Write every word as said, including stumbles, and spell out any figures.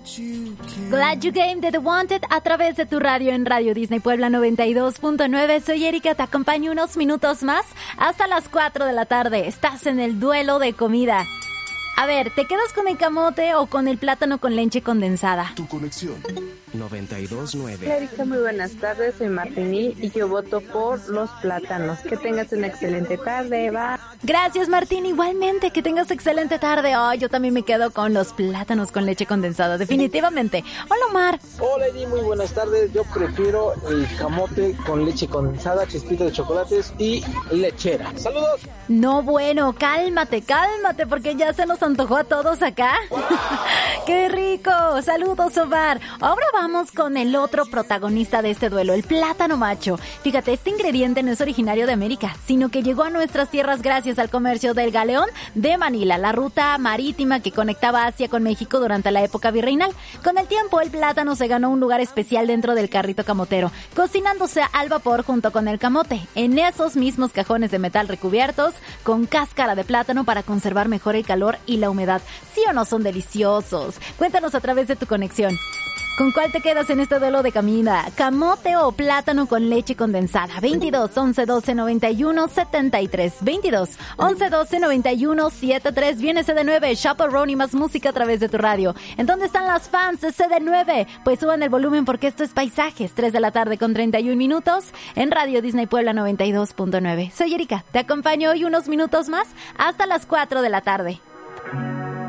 Glad You Came de The Wanted a través de tu radio en Radio Disney Puebla noventa y dos punto nueve. Soy Erika, te acompaño unos minutos más hasta las cuatro de la tarde. Estás en el duelo de comida. A ver, ¿te quedas con el camote o con el plátano con leche condensada? Tu conexión. noventa y dos punto nueve. Erika, muy buenas tardes, soy Martini y yo voto por los plátanos. Que tengas una excelente tarde, va. Gracias, Martín, igualmente, que tengas excelente tarde. Oh, yo también me quedo con los plátanos con leche condensada, definitivamente. Hola, Omar. Hola, Edi, muy buenas tardes. Yo prefiero el camote con leche condensada, chispita de chocolates y lechera. ¡Saludos! No, bueno, cálmate, cálmate, porque ya se nos antojó a todos acá. ¡Qué rico! Saludos, Omar. Ahora vamos con el otro protagonista de este duelo, el plátano macho. Fíjate, este ingrediente no es originario de América, sino que llegó a nuestras tierras gracias al comercio del galeón de Manila, la ruta marítima que conectaba Asia con México durante la época virreinal. Con el tiempo, el plátano se ganó un lugar especial dentro del carrito camotero, cocinándose al vapor junto con el camote, en esos mismos cajones de metal recubiertos con cáscara de plátano para conservar mejor el calor y la humedad. ¿Sí o no son deliciosos? Cuéntanos a través de tu conexión. ¿Con cuál te quedas en este duelo de comida? ¿Camote o plátano con leche condensada? veintidós, once, doce, noventa y uno, setenta y tres. veintidós, once, doce, noventa y uno, setenta y tres. Viene C D nueve, Chaperone y más música a través de tu radio. ¿En dónde están las fans de C D nueve? Pues suban el volumen porque esto es Paisajes. tres de la tarde con treinta y un minutos en Radio Disney Puebla noventa y dos punto nueve. Soy Erika, te acompaño hoy unos minutos más hasta las cuatro de la tarde.